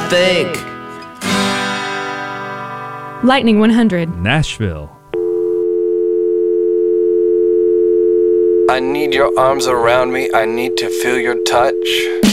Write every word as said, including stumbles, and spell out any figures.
think. Lightning one hundred. Nashville. I need your arms around me. I need to feel your touch.